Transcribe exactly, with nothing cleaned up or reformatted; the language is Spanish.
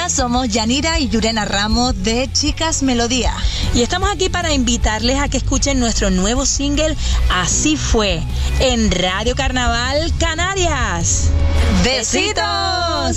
Hola, somos Yanira y Yurena Ramos de Chicas Melodía. Y estamos aquí para invitarles a que escuchen nuestro nuevo single, Así Fue, en Radio Carnaval Canarias. ¡Besitos!